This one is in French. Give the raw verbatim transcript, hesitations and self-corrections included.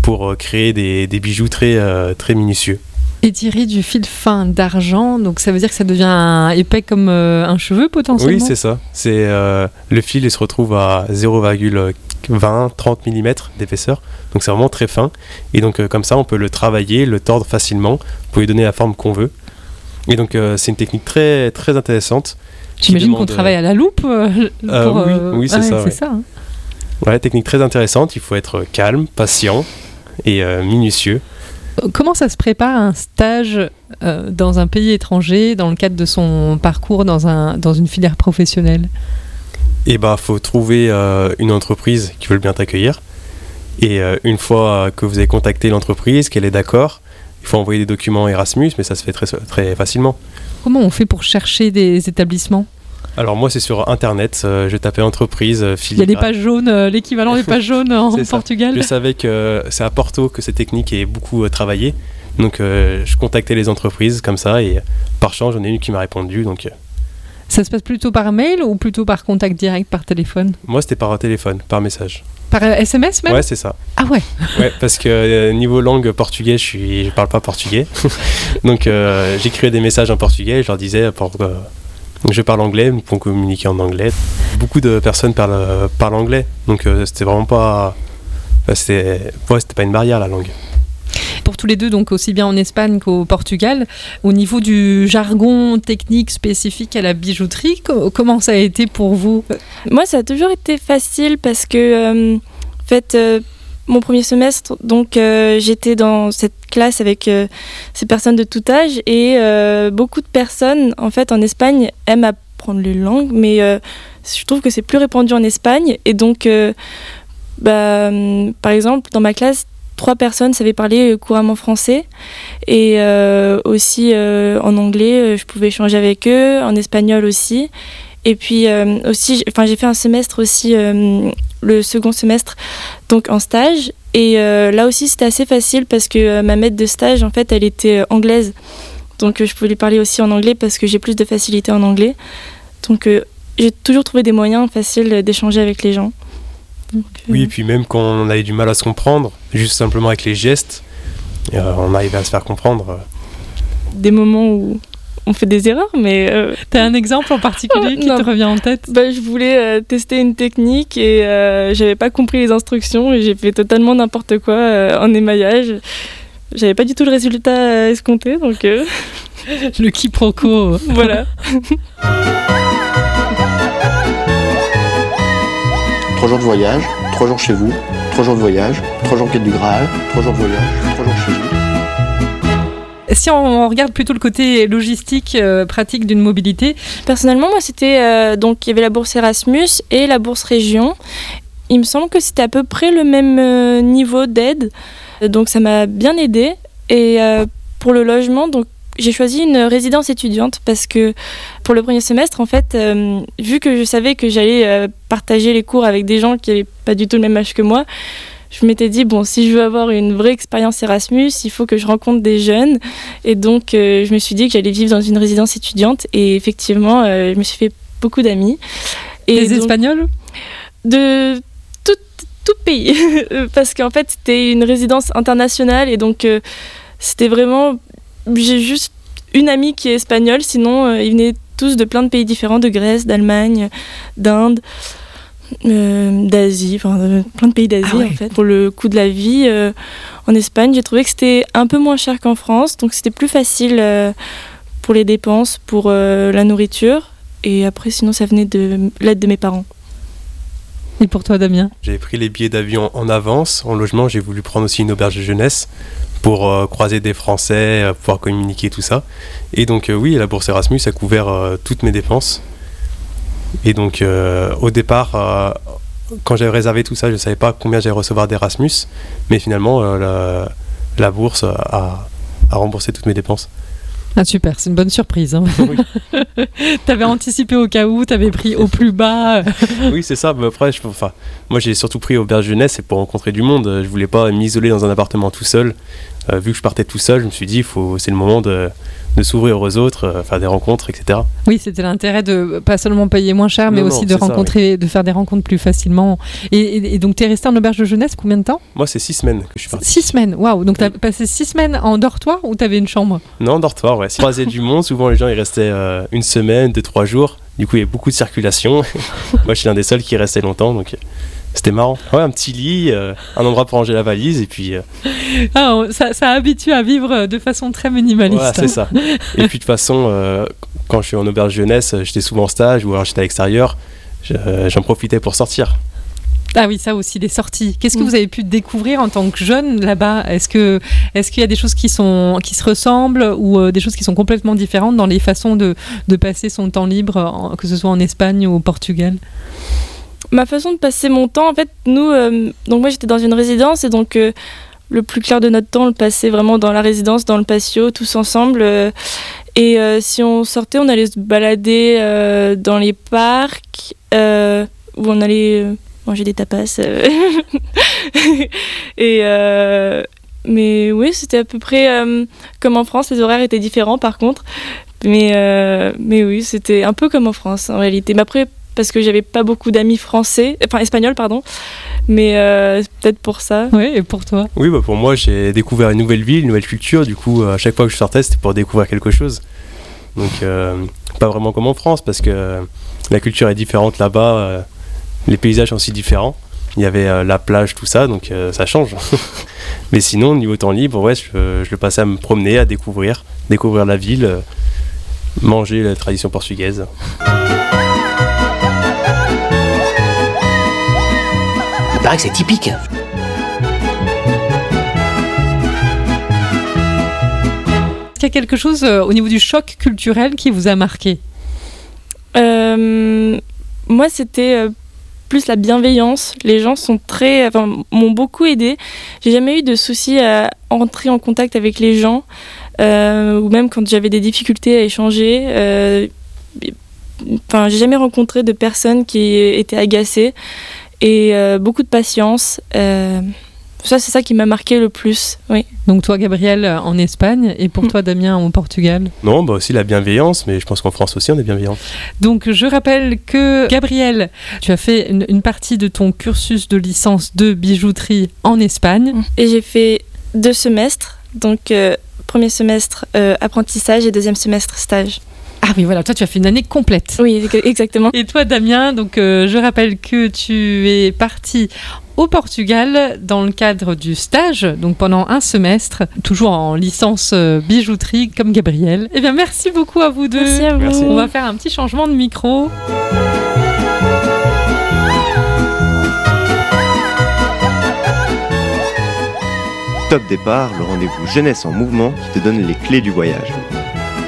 pour euh, créer des, des bijoux très, euh, très minutieux. Étirer du fil fin d'argent, donc ça veut dire que ça devient épais comme euh, un cheveu potentiellement. Oui, c'est ça. C'est, euh, le fil il se retrouve à zéro virgule vingt à trente millimètres d'épaisseur, donc c'est vraiment très fin. Et donc euh, comme ça, on peut le travailler, le tordre facilement pour lui donner la forme qu'on veut. Et donc euh, c'est une technique très, très intéressante. J'imagine demande, qu'on travaille à la loupe euh, euh, pour, oui, euh... oui, c'est ah, ça. Ouais, Ouais. c'est ça hein. Ouais, technique très intéressante. Il faut être calme, patient et euh, minutieux. Comment ça se prépare un stage euh, dans un pays étranger dans le cadre de son parcours dans, un, dans une filière professionnelle ? Et bah, faut trouver euh, une entreprise qui veut bien t'accueillir. Et euh, une fois que vous avez contacté l'entreprise, qu'elle est d'accord, il faut envoyer des documents Erasmus, mais ça se fait très, très facilement. Comment on fait pour chercher des établissements ? Alors moi, c'est sur Internet. Euh, je tapais entreprise, euh, Il y a des pages jaunes, euh, l'équivalent des pages jaunes en C'est ça. Portugal. Je savais que euh, c'est à Porto que cette technique est beaucoup euh, travaillée. Donc euh, je contactais les entreprises comme ça et par chance, j'en ai une qui m'a répondu. Donc, euh, Ça se passe plutôt par mail ou plutôt par contact direct, par téléphone ? moi, c'était par téléphone, par message. Par euh, S M S même ? Ouais, c'est ça. Ah ouais. Ouais, parce que euh, niveau langue portugais, je suis, je parle pas portugais. Donc euh, j'écrivais des messages en portugais et je leur disais pour, euh, je parle anglais pour communiquer en anglais. Beaucoup de personnes parlent, parlent anglais, donc euh, c'était vraiment pas, c'était, ouais, c'était pas une barrière la langue. Pour tous les deux, donc aussi bien en Espagne qu'au Portugal, au niveau du jargon technique spécifique à la bijouterie, co- comment ça a été pour vous ? Moi, ça a toujours été facile parce que, euh, en fait, euh, mon premier semestre, donc euh, j'étais dans cette classe avec euh, ces personnes de tout âge et euh, beaucoup de personnes, en fait, en Espagne, aiment apprendre les langues, mais euh, je trouve que c'est plus répandu en Espagne. Et donc, euh, bah, par exemple, dans ma classe, trois personnes savaient parler couramment français et euh, aussi euh, en anglais, je pouvais échanger avec eux, en espagnol aussi. Et puis euh, aussi, enfin j'ai fait un semestre aussi, euh, le second semestre, donc en stage. Et euh, là aussi c'était assez facile parce que euh, ma maître de stage, en fait, elle était euh, anglaise. Donc euh, je pouvais lui parler aussi en anglais parce que j'ai plus de facilité en anglais. Donc euh, j'ai toujours trouvé des moyens faciles d'échanger avec les gens. Donc, euh... Oui, et puis même quand on avait du mal à se comprendre, juste simplement avec les gestes, euh, on arrivait à se faire comprendre. Des moments où on fait des erreurs, mais... Euh... T'as un exemple en particulier qui non. te revient en tête ? Bah, je voulais euh, tester une technique et euh, j'avais pas compris les instructions et j'ai fait totalement n'importe quoi euh, en émaillage. J'avais pas du tout le résultat euh, escompté, donc... Euh... Le quiproquo. Voilà. Trois jours de voyage, trois jours chez vous, trois jours de voyage, trois jours quête du Graal, trois jours de voyage, trois jours chez vous. Si on regarde plutôt le côté logistique, euh, pratique d'une mobilité. Personnellement, moi, c'était... Euh, donc, il y avait la bourse Erasmus et la bourse Région. Il me semble que c'était à peu près le même euh, niveau d'aide. Donc, ça m'a bien aidée. Et euh, pour le logement, donc, j'ai choisi une résidence étudiante parce que pour le premier semestre, en fait, euh, vu que je savais que j'allais euh, partager les cours avec des gens qui n'avaient pas du tout le même âge que moi, je m'étais dit, bon, si je veux avoir une vraie expérience Erasmus, il faut que je rencontre des jeunes. Et donc, euh, je me suis dit que j'allais vivre dans une résidence étudiante. Et effectivement, euh, je me suis fait beaucoup d'amis. Et Les donc, Espagnols ? De tout, tout pays. Parce qu'en fait, c'était une résidence internationale. Et donc, euh, c'était vraiment... J'ai juste une amie qui est espagnole. Sinon, euh, ils venaient tous de plein de pays différents, de Grèce, d'Allemagne, d'Inde... Euh, d'Asie, enfin euh, plein de pays d'Asie ah ouais. en fait. Pour le coût de la vie euh, en Espagne, j'ai trouvé que c'était un peu moins cher qu'en France, donc c'était plus facile euh, pour les dépenses, pour euh, la nourriture, et après sinon ça venait de l'aide de mes parents. Et pour toi, Damien ? J'avais pris les billets d'avion en avance. En logement, j'ai voulu prendre aussi une auberge de jeunesse pour euh, croiser des Français, euh, pouvoir communiquer, tout ça. Et donc euh, oui, la bourse Erasmus a couvert euh, toutes mes dépenses. Et donc, euh, au départ, euh, quand j'avais réservé tout ça, je ne savais pas combien j'allais recevoir d'Erasmus. Mais finalement, euh, la, la bourse a, a remboursé toutes mes dépenses. Ah super, c'est une bonne surprise. Hein. Oui. T'avais anticipé au cas où, t'avais pris au plus bas. Oui, c'est ça. Mais après, je, enfin, moi, j'ai surtout pris auberge jeunesse pour rencontrer du monde. Je ne voulais pas m'isoler dans un appartement tout seul. Euh, vu que je partais tout seul, je me suis dit, faut, c'est le moment de, de s'ouvrir aux autres, euh, faire des rencontres, et cetera. Oui, c'était l'intérêt de pas seulement payer moins cher, mais Non, aussi non, de c'est ça, rencontrer, de faire des rencontres plus facilement. Et, et- et donc, tu es resté en auberge de jeunesse combien de temps? Moi, c'est six semaines que je suis parti. Six semaines, waouh! Donc, tu as passé six semaines en dortoir ou tu avais une chambre? Non, dortoir, ouais. Croisé du monde, souvent les gens ils restaient euh, une semaine, deux, trois jours. Du coup, il y avait beaucoup de circulation. Moi, je suis l'un des seuls qui restait longtemps, donc euh, c'était marrant. Ouais, un petit lit, euh, un endroit pour ranger la valise, et puis... euh, Ah, on- ça, ça habitue à vivre de façon très minimaliste. voilà, c'est ça. Et puis de toute façon, euh, quand je suis en auberge jeunesse, euh, j'étais souvent en stage, ou alors j'étais à l'extérieur, je- euh, j'en profitais pour sortir. Ah oui, ça aussi, les sorties. Qu'est-ce que Mm. vous avez pu découvrir en tant que jeune là-bas? Est-ce que, est-ce qu'il y a des choses qui sont, qui se ressemblent ou euh, des choses qui sont complètement différentes dans les façons de, de passer son temps libre, en- que ce soit en Espagne ou au Portugal? Ma façon de passer mon temps, en fait, nous, euh, donc moi j'étais dans une résidence et donc euh, le plus clair de notre temps, on le passait vraiment dans la résidence, dans le patio, tous ensemble. euh, et euh, si on sortait, on allait se balader euh, dans les parcs, euh, où on allait euh, manger des tapas. euh. et euh, mais oui, c'était à peu près euh, comme en France. Les horaires étaient différents, par contre. Mais euh, mais oui, c'était un peu comme en France en réalité. Mais après, parce que j'avais pas beaucoup d'amis français, enfin espagnols, pardon. Mais euh, c'est peut-être pour ça. Oui, et pour toi? Oui, bah pour moi, j'ai découvert une nouvelle ville, une nouvelle culture. Du coup, à chaque fois que je sortais, c'était pour découvrir quelque chose. Donc, euh, pas vraiment comme en France, parce que euh, la culture est différente là-bas. euh, les paysages sont aussi différents. Il y avait euh, la plage, tout ça, donc euh, ça change. Mais sinon, niveau temps libre, ouais, je, je le passais à me promener, à découvrir, découvrir la ville, euh, manger la tradition portugaise. Il paraît que c'est typique. Est-ce qu'il y a quelque chose euh, au niveau du choc culturel qui vous a marqué? Euh, moi, c'était euh, plus la bienveillance. Les gens sont très, enfin, m'ont beaucoup aidé. J'ai jamais eu de soucis à entrer en contact avec les gens, euh, ou même quand j'avais des difficultés à échanger. Euh, Enfin, j'ai jamais rencontré de personnes qui étaient agacées et euh, beaucoup de patience. Euh, ça, c'est ça qui m'a marqué le plus. Oui. Donc toi, Gabriel, en Espagne, et pour Mm. toi, Damien, au Portugal. Non, bah aussi la bienveillance, mais je pense qu'en France aussi, on est bienveillant. Donc je rappelle que, Gabriel, tu as fait une, une partie de ton cursus de licence de bijouterie en Espagne. Et j'ai fait deux semestres. Donc, euh, premier semestre euh, apprentissage et deuxième semestre stage. Ah oui, voilà, toi, tu as fait une année complète. Oui, exactement. Et toi, Damien, donc euh, je rappelle que tu es parti au Portugal dans le cadre du stage, donc pendant un semestre, toujours en licence euh, bijouterie comme Gabriel. Eh bien, merci beaucoup à vous deux. Merci à vous. Merci. On va faire un petit changement de micro. Top Départ, le rendez-vous jeunesse en mouvement qui te donne les clés du voyage.